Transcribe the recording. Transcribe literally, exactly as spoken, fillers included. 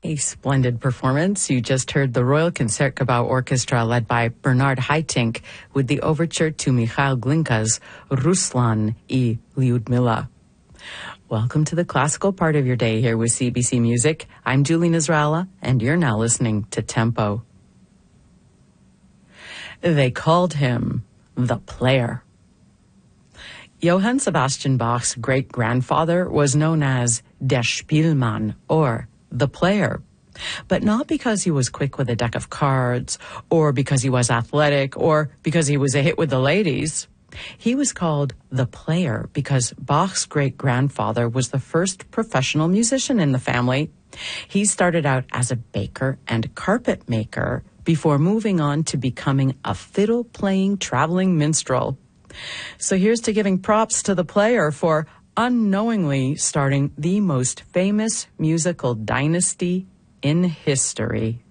A splendid performance. You just heard the Royal Concertgebouw Orchestra led by Bernard Haitink with the overture to Mikhail Glinka's Ruslan I Lyudmila. Welcome to the classical part of your day here with C B C Music. I'm Julie Nazralla, and you're now listening to Tempo. They called him the Player. Johann Sebastian Bach's great-grandfather was known as Der Spielmann, or the Player, but not because he was quick with a deck of cards, or because he was athletic, or because he was a hit with the ladies. He was called the Player because Bach's great-grandfather was the first professional musician in the family. He started out as a baker and carpet maker before moving on to becoming a fiddle-playing traveling minstrel. So here's to giving props to the Player for unknowingly starting the most famous musical dynasty in history.